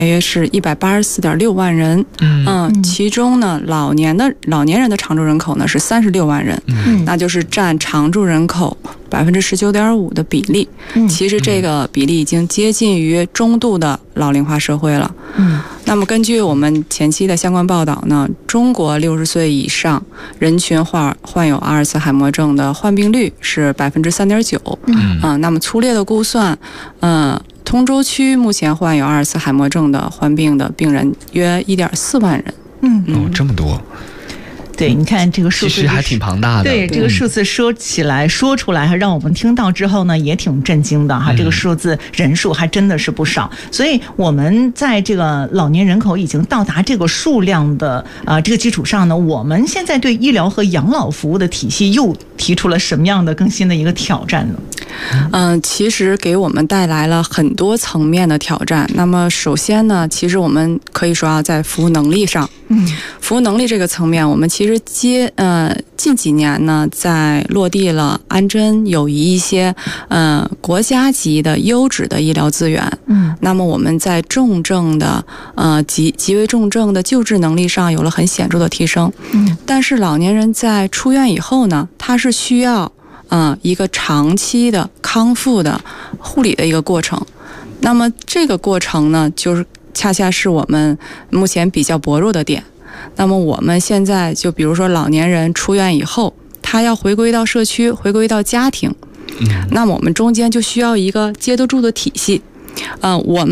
约是184.6万人，其中呢，老年人的常住人口呢是36万人，那就是占常住人口19.5%的比例。其实这个比例已经接近于中度的老龄化社会了。那么根据我们前期的相关报道呢，中国60岁以上人群患有阿尔茨海默症的患病率是3.9%。那么粗略的估算，通州区目前患有阿尔茨海默症的患病的病人约1.4万人。 这么多。 对，你看这个数字其实还挺庞大的。 对，这个数字说出来，让我们听到之后呢，也挺震惊的哈。这个数字人数还真的是不少，所以我们在这个老年人口已经到达这个数量的这个基础上呢，我们现在对医疗和养老服务的体系又提出了什么样的更新的一个挑战呢？ 其实给我们带来了很多层面的挑战。那么首先呢，其实我们可以说在服务能力上，服务能力这个层面，我们其实近几年呢，在落地了安贞友谊一些国家级的优质的医疗资源。那么我们在重症的极为重症的救治能力上有了很显著的提升。但是老年人在出院以后呢，他是需要一个长期的康复的护理的一个过程。那么这个过程呢，就是恰恰是我们目前比较薄弱的点。那么我们现在就比如说老年人出院以后，他要回归到社区，回归到家庭，那么我们中间就需要一个接得住的体系。我们